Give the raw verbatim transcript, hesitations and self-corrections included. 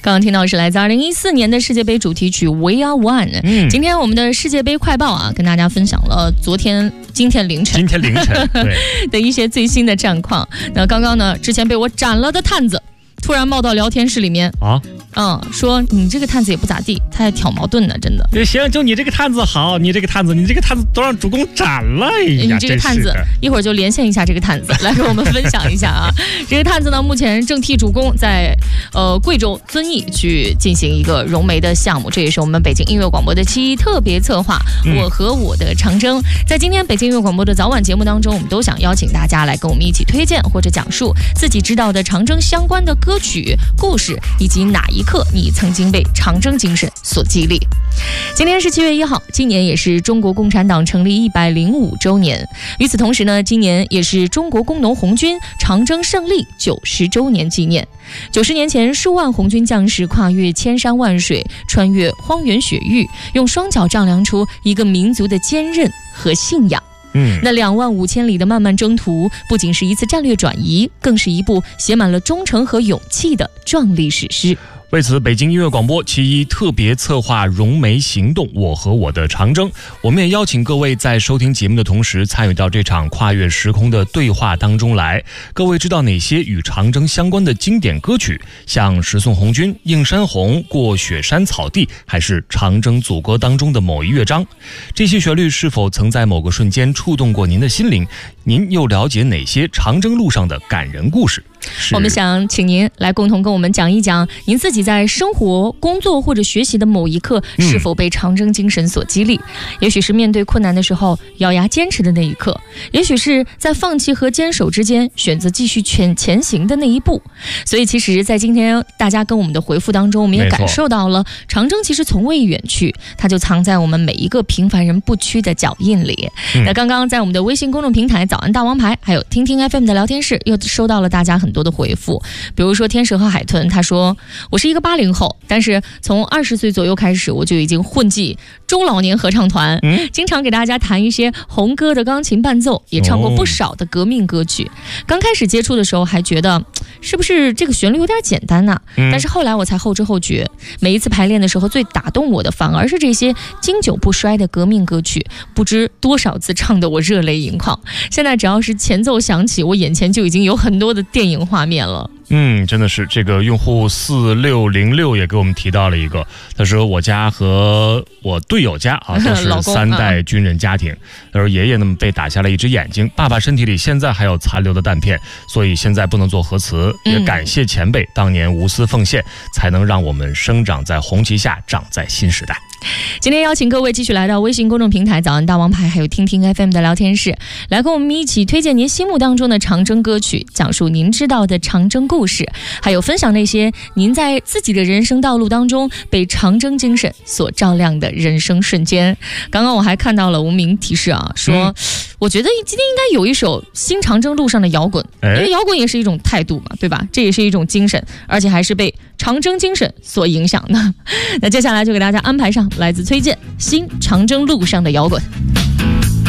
刚刚听到是来自二零一四年的世界杯主题曲 We Are One。嗯，今天我们的世界杯快报啊，跟大家分享了昨天、今天凌晨、 今天凌晨对的一些最新的战况。那刚刚呢，之前被我斩了的探子，突然冒到聊天室里面啊，嗯，说你这个探子也不咋地，他还挑矛盾呢，真的。 对，行，就你这个探子好，你这个探子，你这个探子都让主公斩了，哎呀， 你这个探子一会儿就连线一下这个探子，来给我们分享一下啊。这个探子呢，目前正替主公在呃贵州遵义去进行一个融媒的项目，这也是我们北京音乐广播的七一特别策划《我和我的长征》。在今天北京音乐广播的早晚节目当中，我们都想邀请大家来跟我们一起推荐或者讲述自己知道的长征相关的歌曲、故事，以及哪一刻你曾经被长征精神所激励。今天是七月一号，今年也是中国共产党成立一百零五周年。与此同时呢，今年也是中国工农红军长征胜利九十周年纪念。九十年前，数万红军将士跨越千山万水，穿越荒原雪域，用双脚丈量出一个民族的坚韧和信仰。嗯，那两万五千里的漫漫征途，不仅是一次战略转移，更是一部写满了忠诚和勇气的壮丽史诗。 为此，北京音乐广播七一特别策划融媒行动我和我的长征，我们也邀请各位在收听节目的同时参与到这场跨越时空的对话当中来。各位知道哪些与长征相关的经典歌曲，像十送红军、映山红、过雪山草地，还是长征组歌当中的某一乐章？这些旋律是否曾在某个瞬间触动过您的心灵？您又了解哪些长征路上的感人故事？ 我们想请您来共同跟我们讲一讲，您自己在生活、工作或者学习的某一刻，是否被长征精神所激励？嗯、也许是面对困难的时候咬牙坚持的那一刻，也许是在放弃和坚守之间选择继续前前行的那一步。所以其实在今天大家跟我们的回复当中，我们也感受到了长征其实从未远去，它就藏在我们每一个平凡人不屈的脚印里。嗯、那刚刚在我们的微信公众平台早安大王牌还有听听 F M 的聊天室，又收到了大家很多的回复。比如说天使和海豚，他说我是一个八零后，但是从二十岁左右开始，我就已经混迹中老年合唱团，嗯、经常给大家弹一些红歌的钢琴伴奏，也唱过不少的革命歌曲。哦、刚开始接触的时候还觉得是不是这个旋律有点简单啊？嗯、但是后来我才后知后觉，每一次排练的时候最打动我的反而是这些经久不衰的革命歌曲，不知多少次唱得我热泪盈眶。现在只要是前奏响起，我眼前就已经有很多的电影画面了。 嗯，真的是。这个用户四六零六也给我们提到了一个，他说我家和我队友家啊都是三代军人家庭，他说爷爷呢被打下了一只眼睛，爸爸身体里现在还有残留的弹片，所以现在不能做核磁，也感谢前辈当年无私奉献，才能让我们生长在红旗下，长在新时代。 今天邀请各位继续来到微信公众平台早安大王牌还有听听 F M 的聊天室，来跟我们一起推荐您心目当中的长征歌曲，讲述您知道的长征故事，还有分享那些您在自己的人生道路当中被长征精神所照亮的人生瞬间。刚刚我还看到了无名提示啊，说、嗯、我觉得今天应该有一首新长征路上的摇滚，因为摇滚也是一种态度嘛，对吧？这也是一种精神，而且还是被长征精神所影响的。那接下来就给大家安排上来自崔健新长征路上的摇滚。